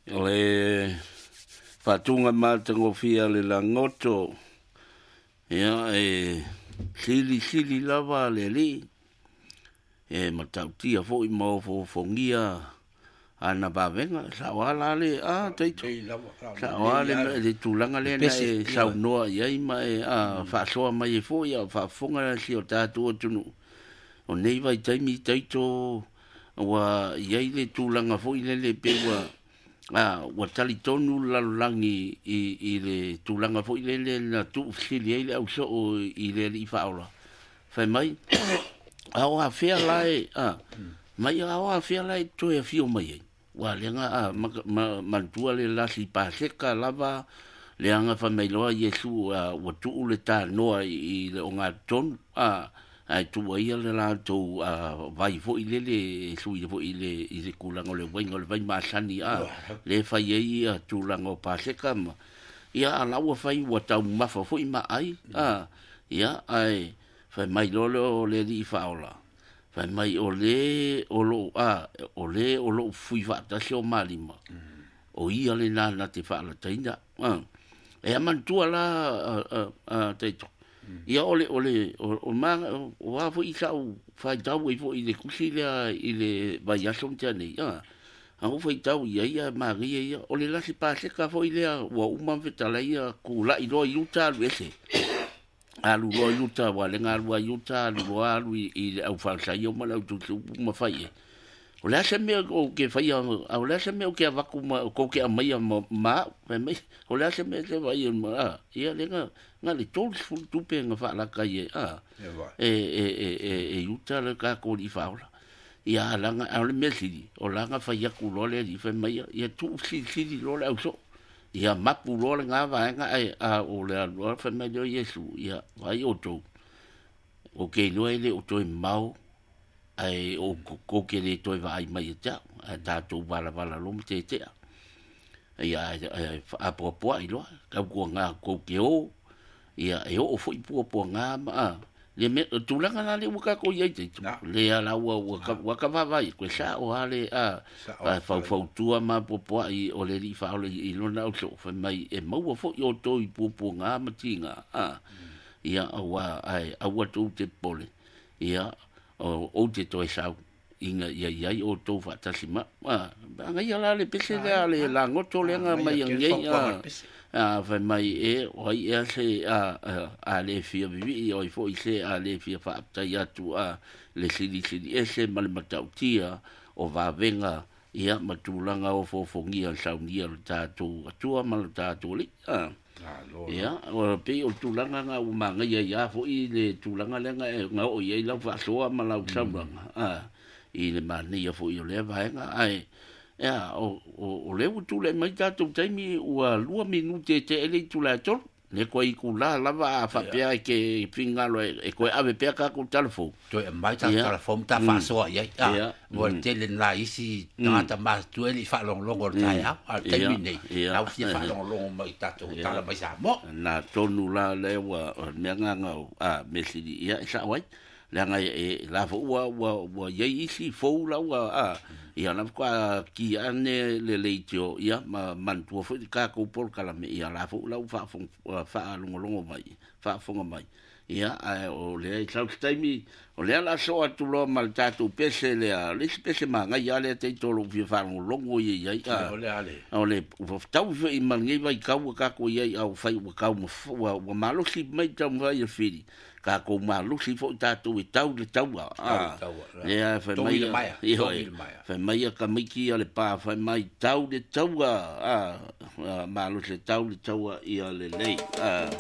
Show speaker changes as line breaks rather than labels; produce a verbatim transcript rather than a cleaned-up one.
O le whatunga mātango fia le langoto. Ia e sili sili lava le li. E matautia fo i mau fo fongia. Ana bavenga sa wala le a teito. Sa wala le tulanga le na e saunoa iai ma e a whaasoa mai e fo ia whaafonga si o tātua tunu. O nei vai taimi teito wa iai le tulanga fo i le le pewa. Ah, wa tali tonu lalangi i i le tulanga fo i le le na tu fili ile au so i le i faula. Fai mai. Au a fia lai ah. Mai au a fia lai to e fio mai. Wa lenga a ma mantua le lasi paseka lava le anga fa mai loa Yesu a wa tu le ta noa i le onga ton a ai tu ia le la to a vai fo i le le su i fo i le i le kulanga le wenga le vai masani a le fai ia a tu lango paseka ma ia ala wa fai wa tau mafa fo i ma ai a ia ai fai mai lolo le di faola fai mai o le o lo a o le o lo fui va ta sio malima o ia le na na te fa la taina a e amantua la a te to ia ole ole o ma o va fo i sau fa tau i fo i le kusilia i le vai aso tani a a o foi tau ia ia maria ia ole la se pase ka fo i le wa uma vetala ia ku la i do i uta ese alu lo yuta wa le ngalu yuta lu alu i au fa sa yo ma la tu ma fai o la se me o ke fai o la se me o ke va ku ma ko ke mai ma ma me o la se me se va i ma ia le nga nga le tol fu tu pe nga fa la ka ye a e e e e yuta le ka ko di fa ola ia la nga o le mesi o la nga fa ya ku lo le di fa mai ia tu si si di lo la so ia mapu lo nga va nga ai a o le lo fa me do Yesu ia vai o to o ke no ele o to mau ai o ko ke le to vai mai ta ta to bala bala lo te te ia a popo ai lo ka ko nga ko ke o ia e o foi po po nga ma le me tu la nga le ka ko ye te le ala wa wa ka va vai ko sa o ale a fa fa tu ma po po ai o le li fa o le i lo na o fa mai e mo fo yo to i po po nga ma tinga a ia wa ai a wa tu te pole ia o o te to sa inga ia ia o to fa ta sima a nga ia la le pese le la ngoto le nga mai ngai a a fa mai e o ia se a a le fia vivi o i fo i se a le fia fa ta ia tu a le sili sili ese mal matautia o va venga ia matulanga o fo fo ngia saunia ta tu tu mal ta tu li a ia o pe o tulanga nga o manga ia ia fo i le tulanga le nga nga o ia la fa so ma la sabranga a i le mani ia fo i le va nga ai ya o o le tu le mai ta tu taimi o lua minute te ele tu la tor le ko i kula lava fa pia ke finga lo e ko ave pia ka ku telefon
to e mai ta telefon ta fa so ya ya vo tele la isi ta ta ma tu ele fa long long or ta ya al taimi nei au si fa long long mai ta tu ta la mai sa mo
na tonu la le wa me nga nga a mesidi ya sa wai la nga e la fo wa wa wa ye isi fo la wa a ia na kwa ki ane le leitio ia ma mantua fo ka ko por kala me ia la fo la fa fo fa longo longo mai fa fo mai ia o le sa taimi o le la so atu lo mal tatu pese le le pese ma nga ia le te to lo fi fa longo ia ia
o le ale
o le fo tau fe i man ngai vai ka ka ko ia au fai wa ka wa wa malo si mai tau vai fi ka ko malu si fo tatu i tau le tau a ia fa mai fa mai ka mai ki ale pa fa mai tau le tau a malu se tau le tau ia le lei